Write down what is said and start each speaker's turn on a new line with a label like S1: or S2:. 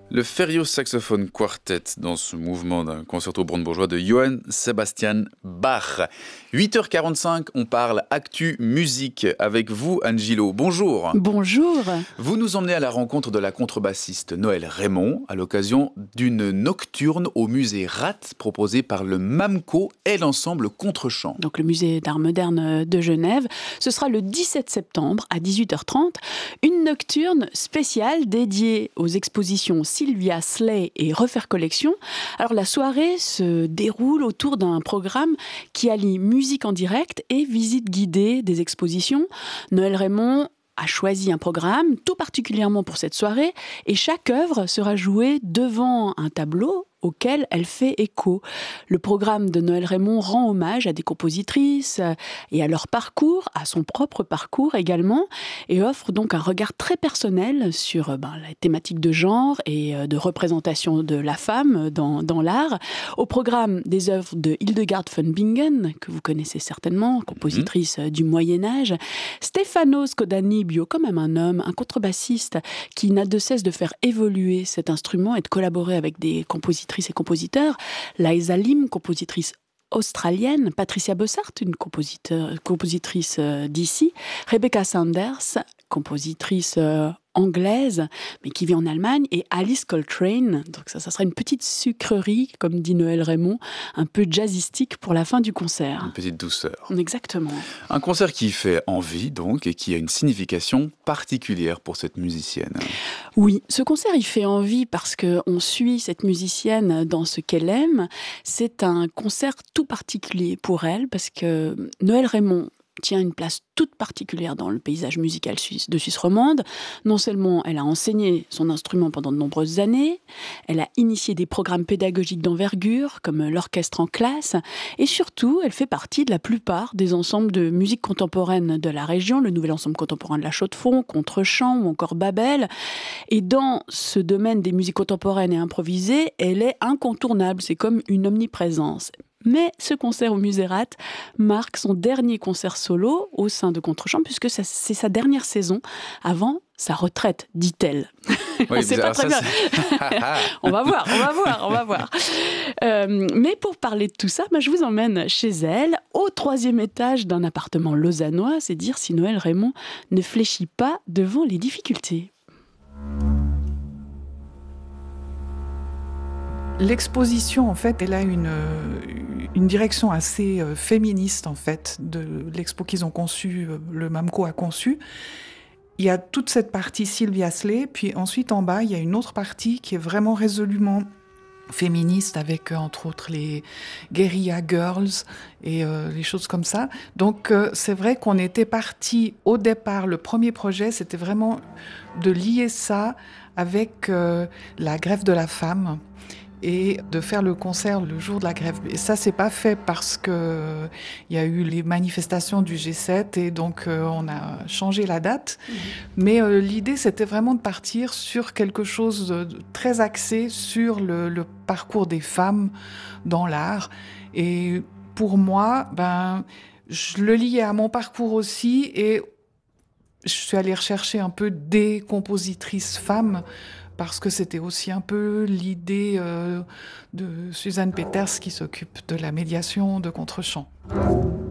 S1: Le Ferio Saxophone Quartet dans ce mouvement d'un concerto brandebourgeois de Johann Sebastian Bach. 8h45, on parle actu musique avec vous, Angelo. Bonjour.
S2: Bonjour.
S1: Vous nous emmenez à la rencontre de la contrebassiste Noëlle Raymond à l'occasion d'une nocturne au musée Rath proposée par le MAMCO et l'ensemble Contre-Champ.
S2: Donc le musée d'art moderne de Genève. Ce sera le 17 septembre à 18h30. Une nocturne spéciale dédiée aux expositions Sylvia Slay et Refaire Collection. Alors la soirée se déroule autour d'un programme qui allie musique en direct et visite guidée des expositions. Noëlle Raymond a choisi un programme tout particulièrement pour cette soirée et chaque œuvre sera jouée devant un tableau auquel elle fait écho. Le programme de Noëlle Raymond rend hommage à des compositrices et à leur parcours, à son propre parcours également, et offre donc un regard très personnel sur la thématique de genre et de représentation de la femme dans l'art. Au programme des œuvres de Hildegard von Bingen, que vous connaissez certainement, compositrice du Moyen-Âge, Stefano Scodanibio, quand même un homme, un contrebassiste qui n'a de cesse de faire évoluer cet instrument et de collaborer avec des compositeurs et compositeurs, Liza Lim, compositrice australienne, Patricia Bossart, une compositrice d'ici, Rebecca Sanders, compositrice anglaise, mais qui vit en Allemagne, et Alice Coltrane. Donc ça sera une petite sucrerie, comme dit Noëlle Raymond, un peu jazzistique pour la fin du concert.
S1: Une petite douceur.
S2: Exactement.
S1: Un concert qui fait envie, donc, et qui a une signification particulière pour cette musicienne.
S2: Oui, ce concert, il fait envie parce qu'on suit cette musicienne dans ce qu'elle aime. C'est un concert tout particulier pour elle, parce que Noëlle Raymond tient une place toute particulière dans le paysage musical de Suisse romande. Non seulement elle a enseigné son instrument pendant de nombreuses années, elle a initié des programmes pédagogiques d'envergure, comme l'orchestre en classe, et surtout, elle fait partie de la plupart des ensembles de musique contemporaine de la région, le Nouvel Ensemble Contemporain de la Chaux-de-Fonds, Contre-Champ ou encore Babel. Et dans ce domaine des musiques contemporaines et improvisées, elle est incontournable, c'est comme une omniprésence. Mais ce concert au musée Rath marque son dernier concert solo au sein de Contre-Champ, puisque c'est sa dernière saison avant sa retraite, dit-elle.
S1: Oui,
S2: c'est pas très bien. On va voir. Mais pour parler de tout ça, je vous emmène chez elle, au 3e étage d'un appartement lausannois. C'est dire si Noëlle Raymond ne fléchit pas devant les difficultés.
S3: L'exposition, en fait, elle a une direction assez féministe, en fait, de l'expo qu'ils ont conçue, le MAMCO a conçu. Il y a toute cette partie Sylvia Slay, puis ensuite, en bas, il y a une autre partie qui est vraiment résolument féministe, avec, entre autres, les Guerilla Girls et les choses comme ça. Donc, c'est vrai qu'on était parti, au départ, le premier projet, c'était vraiment de lier ça avec la grève de la femme, et de faire le concert le jour de la grève. Et ça, c'est pas fait parce que il y a eu les manifestations du G7 et donc on a changé la date. Mais l'idée, c'était vraiment de partir sur quelque chose de très axé sur le parcours des femmes dans l'art. Et pour moi, je le liais à mon parcours aussi et je suis allée rechercher un peu des compositrices femmes parce que c'était aussi un peu l'idée de Suzanne Peters qui s'occupe de la médiation de Contre-Champ.